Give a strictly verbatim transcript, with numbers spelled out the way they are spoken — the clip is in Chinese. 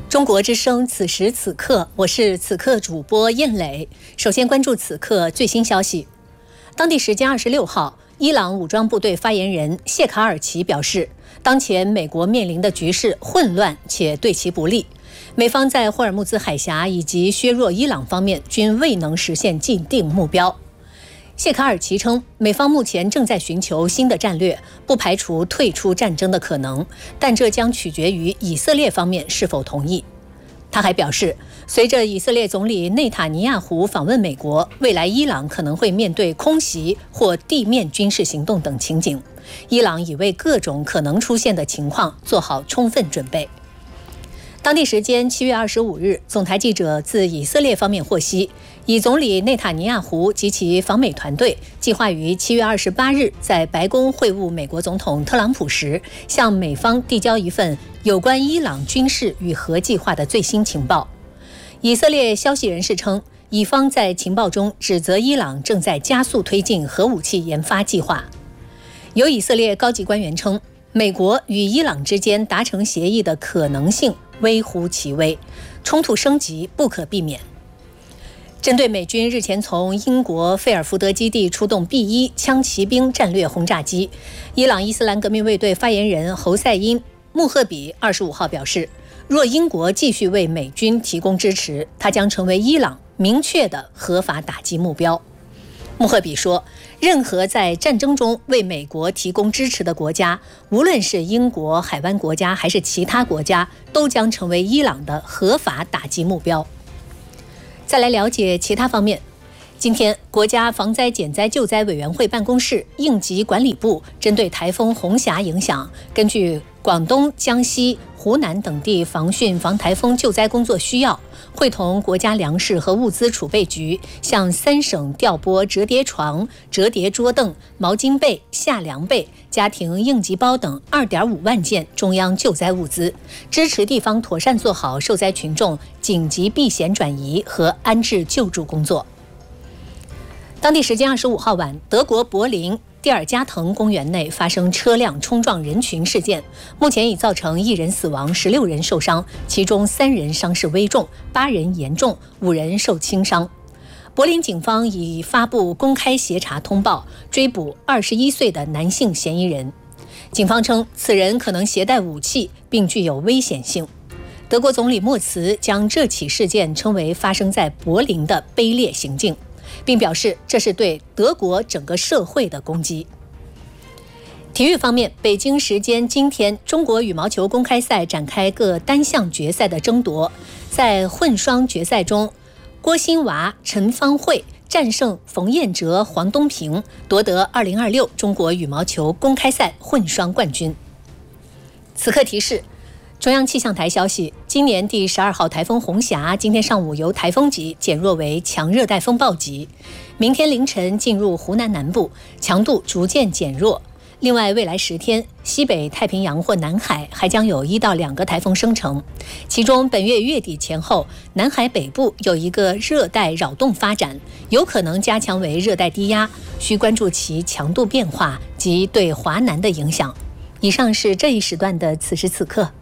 中国之声，此时此刻，我是此刻主播燕磊。首先关注此刻最新消息。当地时间二十六号，伊朗武装部队发言人谢卡尔齐表示，当前美国面临的局势混乱且对其不利，美方在霍尔木兹海峡以及削弱伊朗方面均未能实现既定目标。谢卡尔齐称，美方目前正在寻求新的战略，不排除退出战争的可能，但这将取决于以色列方面是否同意。他还表示，随着以色列总理内塔尼亚胡访问美国，未来伊朗可能会面对空袭或地面军事行动等情景，伊朗已为各种可能出现的情况做好充分准备。当地时间七月二十五日，总台记者自以色列方面获悉，以总理内塔尼亚胡及其访美团队计划于七月二十八日在白宫会晤美国总统特朗普时，向美方递交一份有关伊朗军事与核计划的最新情报。以色列消息人士称，以方在情报中指责伊朗正在加速推进核武器研发计划。有以色列高级官员称，美国与伊朗之间达成协议的可能性微乎其微，冲突升级不可避免。针对美军日前从英国费尔福德基地出动 B 一 枪骑兵战略轰炸机，伊朗伊斯兰革命卫队发言人侯赛因·穆赫比二十五号表示，若英国继续为美军提供支持，它将成为伊朗明确的合法打击目标。穆赫比说，任何在战争中为美国提供支持的国家，无论是英国、海湾国家还是其他国家，都将成为伊朗的合法打击目标。再来了解其他方面。今天，国家防灾减灾救灾委员会办公室应急管理部针对台风红霞影响，根据广东、江西、湖南等地防汛防台风救灾工作需要，会同国家粮食和物资储备局向三省调拨折叠床、折叠桌凳、毛巾被、夏凉被、家庭应急包等 二点五万件中央救灾物资，支持地方妥善做好受灾群众紧急避险转移和安置救助工作。当地时间二十五号晚，德国柏林蒂尔加滕公园内发生车辆冲撞人群事件，目前已造成一人死亡，十六人受伤，其中三人伤势危重，八人严重，五人受轻伤。柏林警方已发布公开协查通报，追捕二十一岁的男性嫌疑人。警方称，此人可能携带武器，并具有危险性。德国总理默茨将这起事件称为发生在柏林的卑劣行径，并表示这是对德国整个社会的攻击。体育方面，北京时间今天，中国羽毛球公开赛展开各单项决赛的争夺。在混双决赛中，郭欣娃、陈芳慧战胜冯彦哲、黄东萍，夺得二零二六中国羽毛球公开赛混双冠军。此刻提示，中央气象台消息，今年第十二号台风红霞今天上午由台风级减弱为强热带风暴级，明天凌晨进入湖南南部，强度逐渐减弱。另外，未来十天，西北太平洋或南海还将有一到两个台风生成，其中本月月底前后，南海北部有一个热带扰动发展，有可能加强为热带低压，需关注其强度变化及对华南的影响。以上是这一时段的此时此刻。